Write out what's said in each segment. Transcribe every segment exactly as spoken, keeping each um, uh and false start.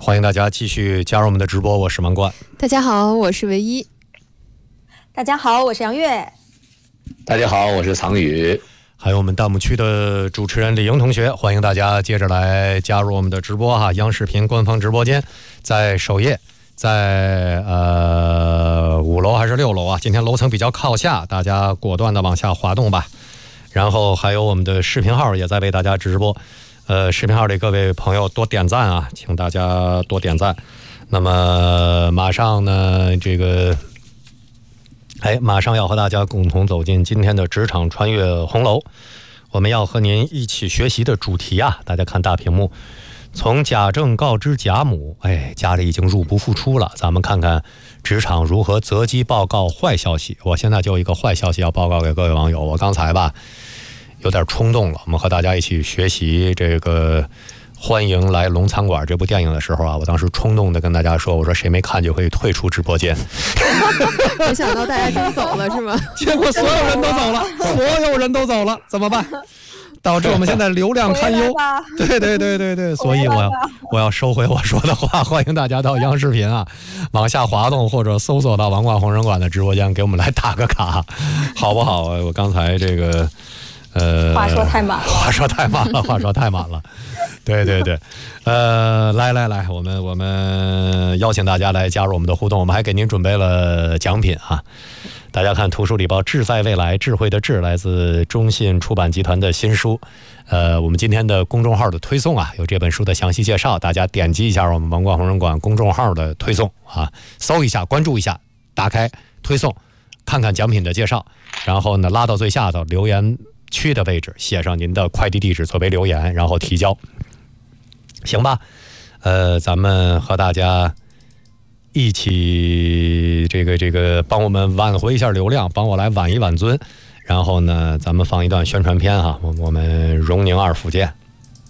欢迎大家继续加入我们的直播，我是王冠。 大家好，我是唯一。 大家好，我是杨月。 大家好，我是藏宇。 还有我们弹幕区的主持人李莹同学，欢迎大家接着来加入我们的直播哈。央视频官方直播间在首页，在呃五楼还是六楼啊？今天楼层比较靠下，大家果断的往下滑动吧。然后还有我们的视频号也在为大家直播，呃，视频号里各位朋友多点赞啊，请大家多点赞。那么马上呢，这个。哎，马上要和大家共同走进今天的职场穿越红楼，我们要和您一起学习的主题啊，大家看大屏幕，从贾政告知贾母，哎，家里已经入不敷出了，咱们看看职场如何择机报告坏消息。我现在就有一个坏消息要报告给各位网友，我刚才吧有点冲动了，我们和大家一起学习这个欢迎来龙餐馆这部电影的时候啊，我当时冲动的跟大家说，我说谁没看就可以退出直播间。 没想到大家真走了是吗？ 结果所有人都走了，所有人都走了，怎么办？导致我们现在流量堪忧。对对对对对，所以我要我要收回我说的话，欢迎大家到央视频啊，往下滑动或者搜索到王冠红人馆的直播间，给我们来打个卡，好不好？我刚才这个。呃， 话说太满了， 话说太满了，话说太满了，对对对，呃，来来来，我们我们邀请大家来加入我们的互动，我们还给您准备了奖品啊！大家看图书礼包，志在未来，智慧的智，来自中信出版集团的新书。呃，我们今天的公众号的推送啊，有这本书的详细介绍，大家点击一下我们王冠红人馆公众号的推送啊，搜一下，关注一下，打开推送，看看奖品的介绍，然后呢，拉到最下头留言区的位置写上您的快递地址作为留言，然后提交，行吧？呃，咱们和大家一起这个这个帮我们挽回一下流量，帮我来挽一挽尊。然后呢，咱们放一段宣传片哈，我我们荣宁二府见。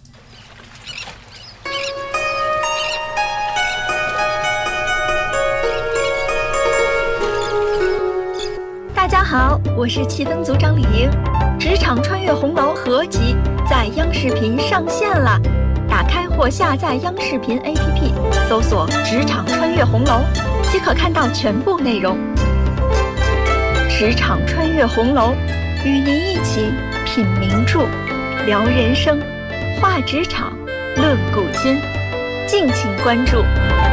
大家好，我是气氛组长李莹。职场穿越红楼合集在央视频上线了，打开或下载央视频 A P P， 搜索“职场穿越红楼”，即可看到全部内容。职场穿越红楼，与您一起品名著，聊人生，话职场，论古今，敬请关注。